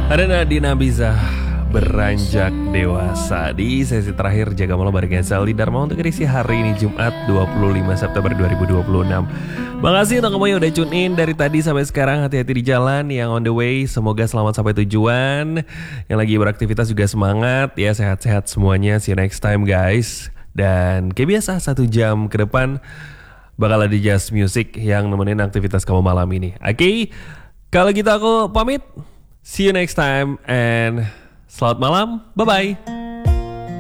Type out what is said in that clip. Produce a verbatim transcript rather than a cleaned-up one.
Ada Nadine Abizah beranjak dewasa di sesi terakhir Jaga Malam bareng Sally Dharma untuk edisi hari ini Jumat dua puluh lima September dua ribu dua puluh enam. Makasih untuk kamu yang udah tune in dari tadi sampai sekarang. Hati-hati di jalan, yang on the way semoga selamat sampai tujuan. Yang lagi beraktivitas juga semangat ya, sehat-sehat semuanya. See you next time guys. Dan kayak biasa satu jam ke depan bakal ada Just Music yang nemenin aktivitas kamu malam ini. Oke, okay? Kalau gitu aku pamit. See you next time and selamat malam. Bye-bye.